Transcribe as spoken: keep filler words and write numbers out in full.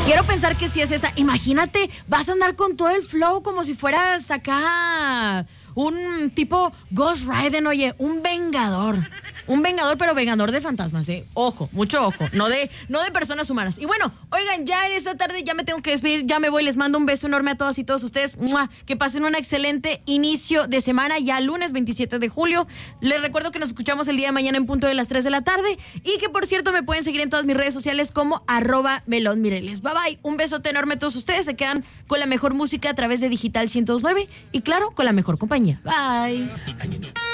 Quiero pensar que sí es esa. Imagínate, vas a andar con todo el flow como si fueras acá un tipo Ghost Rider, oye, un vengador. Un vengador, pero vengador de fantasmas, ¿eh? Ojo, mucho ojo, no de, no de personas humanas. Y bueno, oigan, ya en esta tarde ya me tengo que despedir, ya me voy, les mando un beso enorme a todas y todos ustedes. ¡Mua! Que pasen un excelente inicio de semana, ya lunes veintisiete de julio. Les recuerdo que nos escuchamos el día de mañana en punto de las tres de la tarde y que, por cierto, me pueden seguir en todas mis redes sociales como arroba Melón Mireles. Bye, bye. Un besote enorme a todos ustedes. Se quedan con la mejor música a través de Digital ciento dos punto nueve y, claro, con la mejor compañía. Bye.